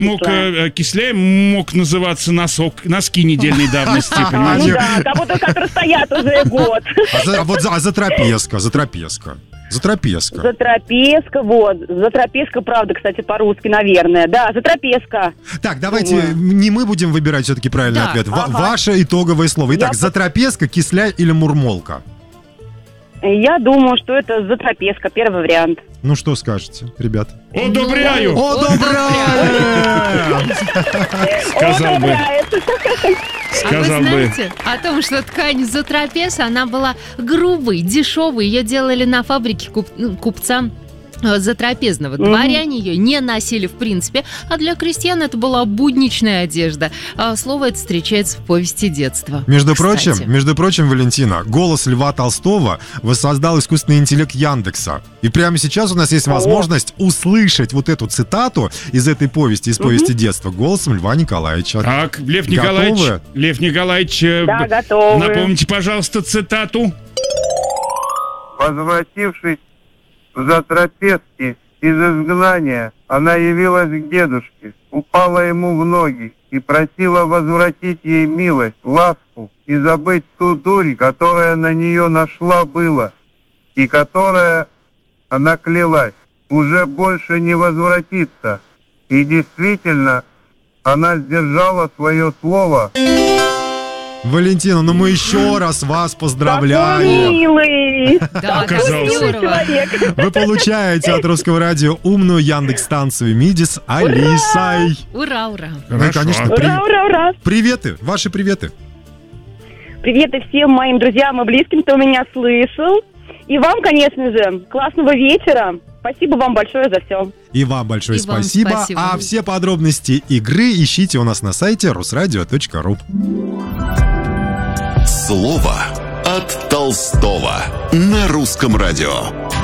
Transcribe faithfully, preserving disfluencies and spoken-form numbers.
мог э, кисляй мог называться носок, носки недельной давности, понимаете? Ну да, кого-то которые стоят уже год. А, за, а вот за, а затрапезка, затрапезка. Затрапезка. Затрапезка, вот. Затрапезка, правда, кстати, по-русски, наверное. Да, затрапезка. Так, давайте Думаю. не мы будем выбирать все-таки правильный Да. ответ. Ва- Ага. Ваше итоговое слово. Итак, Я- затрапезка, кисляй или мурмолка? Я думаю, что это затрапезка, первый вариант. Ну что скажете, ребята? Одобряю! Одобряем! Сказал бы, Одобряет. сказал а вы бы. знаете о том, что ткань затрапез, она была грубой, дешевой. Ее делали на фабрике куп- ну, купца э, затрапезного. Дворяне ее не носили в принципе, а для крестьян это была будничная одежда. А слово это встречается в повести детства. Между Кстати. прочим, между прочим, Валентина, голос Льва Толстого воссоздал искусственный интеллект Яндекса. И прямо сейчас у нас есть возможность услышать вот эту цитату из этой повести, из повести детства, голосом Льва Николаевича. Так, Лев Николаевич, Готовы? Лев Николаевич, э, Да, б- готовы. напомните, пожалуйста, цитату. Возвратившись в затрапезки из изгнания, она явилась к дедушке, упала ему в ноги и просила возвратить ей милость, ласку и забыть ту дурь, которая на нее нашла было, и которая, она клялась, уже больше не возвратится. И действительно, она сдержала свое слово. Валентина, ну мы еще раз вас Какой поздравляем. милый. Да, Оказалось. это Милый здорово. человек. Вы получаете от Русского радио умную Яндекс-станцию МИДИ с Алисой. Ура, ура. Ну и, Хорошо. конечно, при- Ура, ура, ура. приветы, ваши приветы. Приветы всем моим друзьям и близким, кто меня слышал. И вам, конечно же, классного вечера. Спасибо вам большое за все. И вам большое И вам спасибо. спасибо. А все подробности игры ищите у нас на сайте русрадио точка ру. Слово от Толстого на Русском радио.